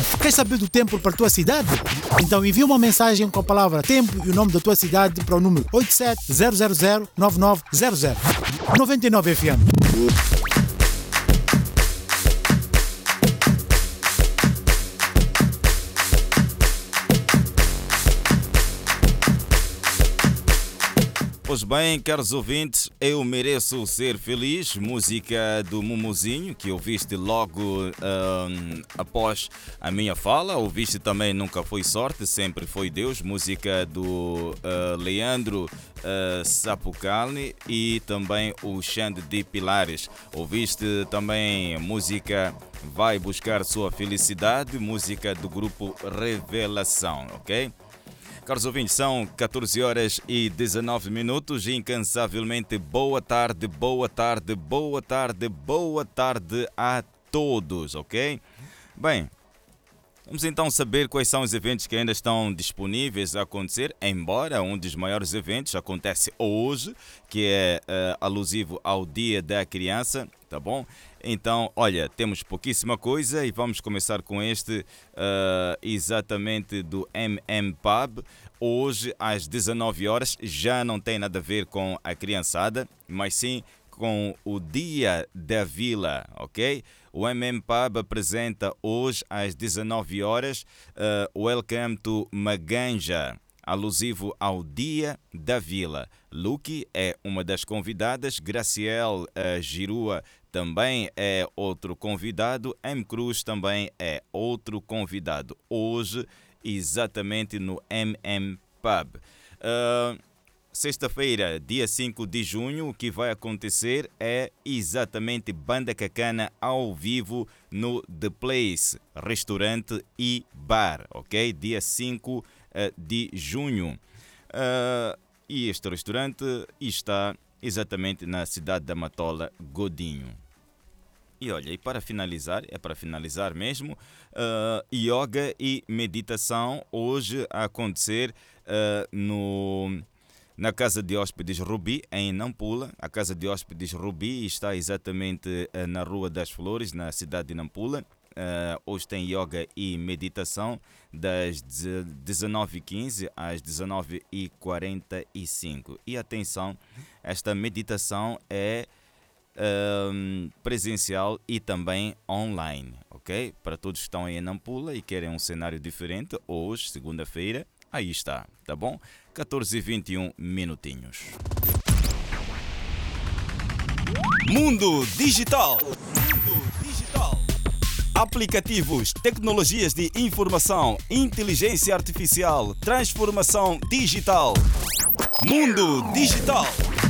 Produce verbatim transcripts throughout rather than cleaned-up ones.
Queres saber do tempo para a tua cidade? Então envia uma mensagem com a palavra tempo e o nome da tua cidade para o número oito sete zero zero zero nove nove zero zero. noventa e nove F M. Pois bem, caros ouvintes, eu mereço ser feliz, música do Mumuzinho, que ouviste logo um, após a minha fala, ouviste também Nunca Foi Sorte, Sempre Foi Deus, música do uh, Leandro uh, Sapucalni e também o Xande de Pilares, ouviste também música Vai Buscar Sua Felicidade, música do grupo Revelação, ok? Caros ouvintes, são catorze horas e dezenove minutos, incansavelmente boa tarde, boa tarde, boa tarde, boa tarde a todos, ok? Bem, vamos então saber quais são os eventos que ainda estão disponíveis a acontecer, embora um dos maiores eventos acontece hoje, que é uh, alusivo ao Dia da Criança, tá bom? Então, olha, temos pouquíssima coisa e vamos começar com este uh, exatamente do M M Pub. Hoje, às dezenove horas, já não tem nada a ver com a criançada, mas sim com o Dia da Vila, ok? O M M Pub apresenta hoje, às dezenove horas, uh, Welcome to Maganja, alusivo ao Dia da Vila. Luki é uma das convidadas, Graciel uh, Girua também é outro convidado, M. Cruz também é outro convidado. Hoje, exatamente no M M Pub. Uh, Sexta-feira, dia cinco de junho, o que vai acontecer é exatamente Banda Cacana ao vivo no The Place, restaurante e bar, ok? Dia cinco de junho. Uh, e este restaurante está exatamente na cidade da Matola, Godinho. E olha, e para finalizar, é para finalizar mesmo, uh, yoga e meditação hoje a acontecer uh, no... na Casa de Hóspedes Rubi, em Nampula. A Casa de Hóspedes Rubi está exatamente uh, na Rua das Flores, na cidade de Nampula. Uh, hoje tem yoga e meditação das dezenove e quinze às dezenove e quarenta e cinco. E atenção, esta meditação é uh, presencial e também online, ok? Para todos que estão aí em Nampula e querem um cenário diferente, hoje, segunda-feira, aí está, tá bom? catorze e vinte e um minutinhos. Mundo Digital. Mundo Digital. Aplicativos, tecnologias de informação, inteligência artificial, transformação digital. Mundo Digital.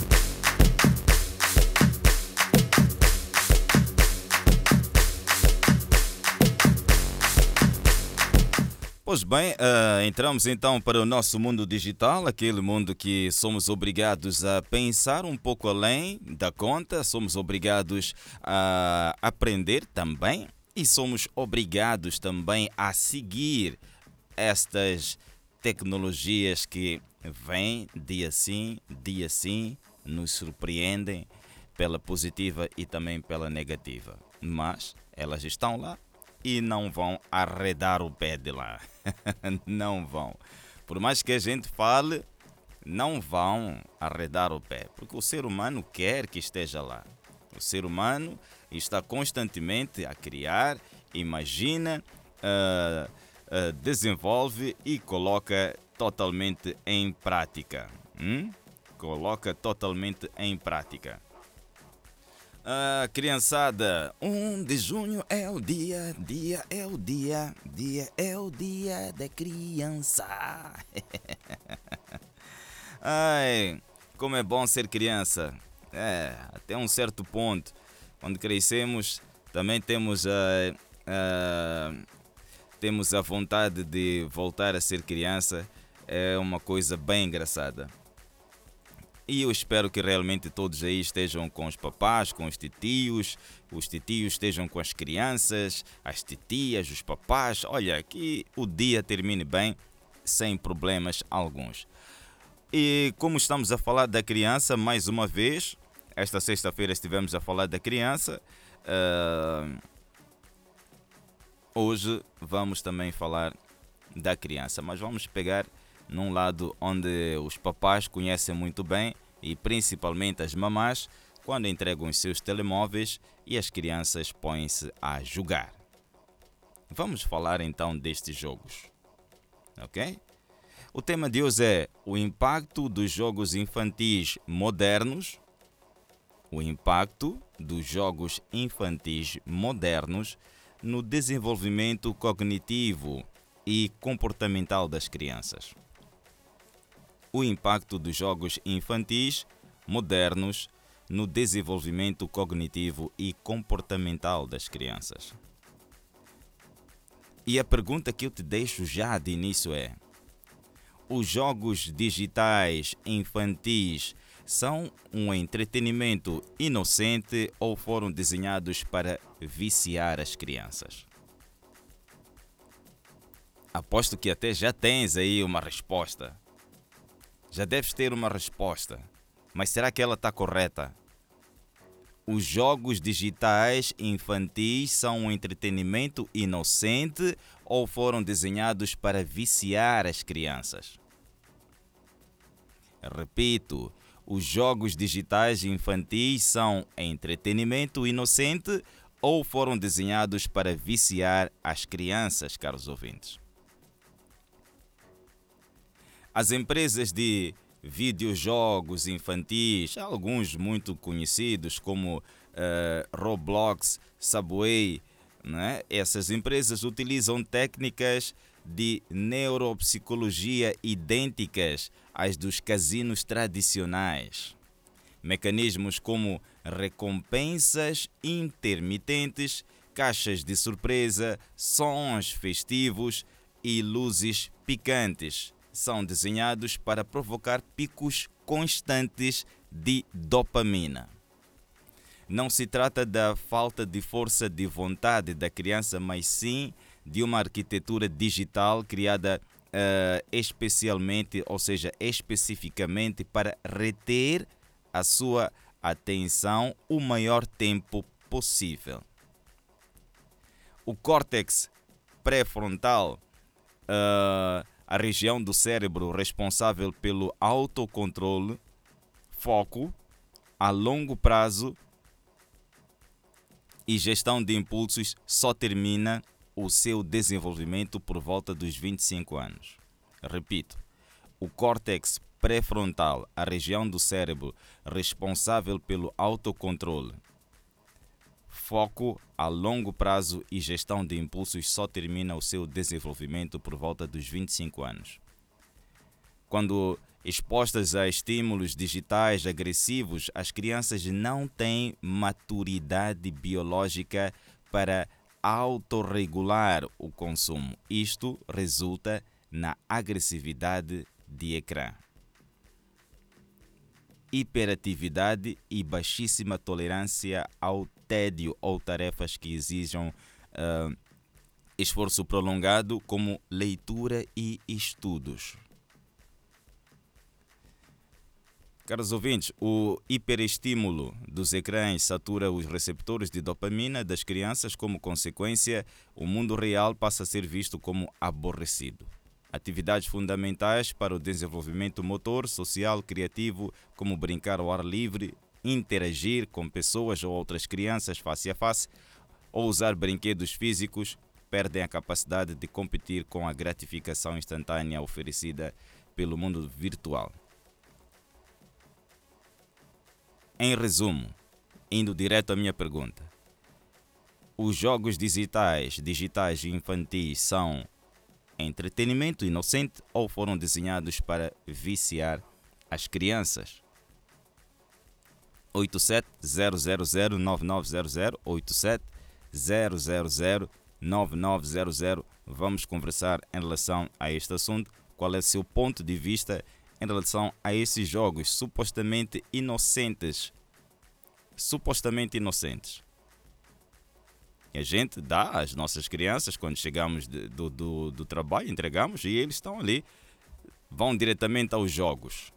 Pois bem, uh, entramos então para o nosso mundo digital, aquele mundo que somos obrigados a pensar um pouco além da conta, somos obrigados a aprender também e somos obrigados também a seguir estas tecnologias que vêm dia sim, dia sim, nos surpreendem pela positiva e também pela negativa. Mas elas estão lá e não vão arredar o pé de lá. Não vão. Por mais que a gente fale, não vão arredar o pé. Porque o ser humano quer que esteja lá. O ser humano está constantemente a criar, imagina, uh, uh, desenvolve e coloca totalmente em prática. Hum? Coloca totalmente em prática. Ah, criançada, um de junho é o dia, dia é o dia, dia é o dia da criança. Ai, como é bom ser criança. É, até um certo ponto. Quando crescemos, também temos a, a, temos a vontade de voltar a ser criança. É uma coisa bem engraçada. E eu espero que realmente todos aí estejam com os papás, com os titios, os titios estejam com as crianças, as titias, os papás. Olha, que o dia termine bem, sem problemas alguns. E como estamos a falar da criança, mais uma vez, esta sexta-feira estivemos a falar da criança. Uh, hoje vamos também falar da criança, mas vamos pegar num lado onde os papás conhecem muito bem e principalmente as mamás, quando entregam os seus telemóveis e as crianças põem-se a jogar. Vamos falar então destes jogos, ok? O tema de hoje é o impacto dos jogos infantis modernos, o impacto dos jogos infantis modernos no desenvolvimento cognitivo e comportamental das crianças. O impacto dos jogos infantis modernos no desenvolvimento cognitivo e comportamental das crianças. E a pergunta que eu te deixo já de início é: os jogos digitais infantis são um entretenimento inocente ou foram desenhados para viciar as crianças? Aposto que até já tens aí uma resposta. Já deves ter uma resposta. Mas será que ela está correta? Os jogos digitais infantis são um entretenimento inocente ou foram desenhados para viciar as crianças? Repito, os jogos digitais infantis são entretenimento inocente ou foram desenhados para viciar as crianças, caros ouvintes? As empresas de videojogos infantis, alguns muito conhecidos como uh, Roblox, Subway, né? Essas empresas utilizam técnicas de neuropsicologia idênticas às dos casinos tradicionais. Mecanismos como recompensas intermitentes, caixas de surpresa, sons festivos e luzes picantes são desenhados para provocar picos constantes de dopamina. Não se trata da falta de força de vontade da criança, mas sim de uma arquitetura digital criada uh, especialmente, ou seja, especificamente para reter a sua atenção o maior tempo possível. O córtex pré-frontal, uh, a região do cérebro responsável pelo autocontrole, foco a longo prazo e gestão de impulsos, só termina o seu desenvolvimento por volta dos vinte e cinco anos. Repito, o córtex pré-frontal, a região do cérebro responsável pelo autocontrole, foco a longo prazo e gestão de impulsos, só termina o seu desenvolvimento por volta dos vinte e cinco anos. Quando expostas a estímulos digitais agressivos, as crianças não têm maturidade biológica para autorregular o consumo. Isto resulta na agressividade de ecrã, hiperatividade e baixíssima tolerância ao tédio ou tarefas que exijam uh, esforço prolongado, como leitura e estudos. Caros ouvintes, o hiperestímulo dos ecrãs satura os receptores de dopamina das crianças. Como consequência, o mundo real passa a ser visto como aborrecido. Atividades fundamentais para o desenvolvimento motor, social, criativo, como brincar ao ar livre, interagir com pessoas ou outras crianças face a face, ou usar brinquedos físicos, perdem a capacidade de competir com a gratificação instantânea oferecida pelo mundo virtual. Em resumo, indo direto à minha pergunta, os jogos digitais, digitais e infantis são entretenimento inocente ou foram desenhados para viciar as crianças? oito sete zero zero zero nove nove zero zero, oito sete zero zero zero nove nove zero zero. Vamos conversar em relação a este assunto. Qual é o seu ponto de vista em relação a esses jogos supostamente inocentes? Supostamente inocentes. E a gente dá às nossas crianças quando chegamos de, do, do, do trabalho, entregamos e eles estão ali, vão diretamente aos jogos.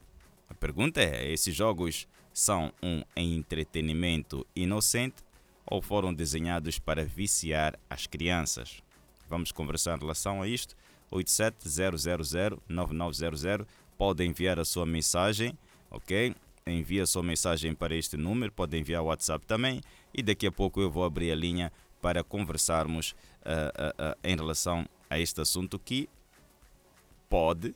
A pergunta é, esses jogos são um entretenimento inocente ou foram desenhados para viciar as crianças? Vamos conversar em relação a isto. oito sete zero zero zero nove nove zero zero. Pode enviar a sua mensagem, ok? Envia a sua mensagem para este número, pode enviar o WhatsApp também. E daqui a pouco eu vou abrir a linha para conversarmos uh, uh, uh, em relação a este assunto que pode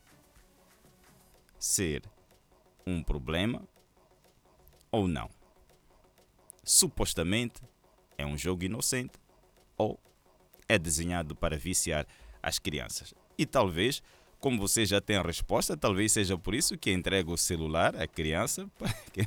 ser um problema ou não. Supostamente é um jogo inocente ou é desenhado para viciar as crianças. E talvez, como você já tem a resposta, talvez seja por isso que entrega o celular à criança. Para que...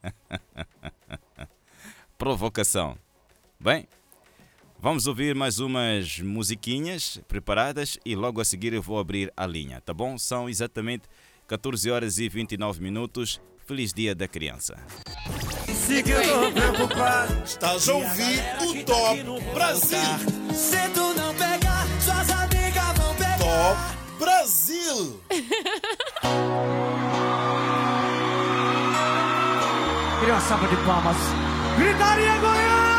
Provocação. Bem, vamos ouvir mais umas musiquinhas preparadas e logo a seguir eu vou abrir a linha, tá bom? São exatamente catorze horas e vinte e nove minutos. Feliz Dia da Criança. Estás a ouvir o Top Brasil. Se tu não pegar, suas amigas vão pegar. Top Brasil. Queria uma salva de palmas. Gritaria Goiás!